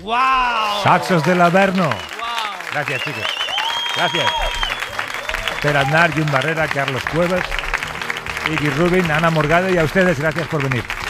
¡Wow! Saxos del Averno. ¡Wow! Gracias, chicos. Gracias. Per Aznar, Jun Barrera, Carlos Cuevas, Iggy Rubin, Ana Morgade y a ustedes, gracias por venir.